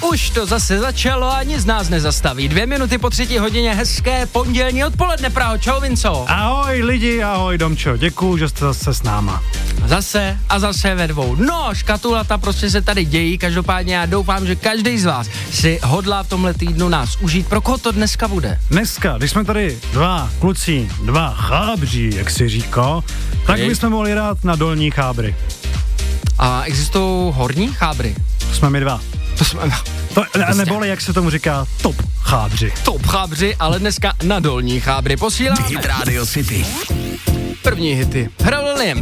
Už to zase začalo a nic nás nezastaví. 2 minuty po 3 hodině, hezké pondělní odpoledne, Praho. Čau, Vinco. Ahoj lidi, ahoj Domčo, děkuju, že jste zase s náma. Zase a zase ve dvou. No, škatulata prostě se tady dějí, každopádně já doufám, že každý z vás si hodlá v tomhle týdnu nás užít. Pro koho to dneska bude? Dneska, když jsme tady dva kluci, dva chábří, jak si říká, tak bychom mohli hrát na dolní chábry. A existují horní chábry? To jsme my dva. To jsme... Neboli, jak se tomu říká, top chábři. Top chábři, ale dneska na dolní chábry posíláme. Hit Radio City. První hity. Pharrell Williams,